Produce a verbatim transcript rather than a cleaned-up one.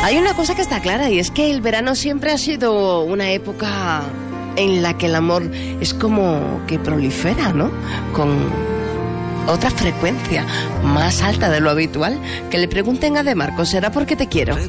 Hay una cosa que está clara y es que el verano siempre ha sido una época en la que el amor es como que prolifera, ¿no? Con otra frecuencia más alta de lo habitual. Que le pregunten a De Marco, ¿será porque te quiero?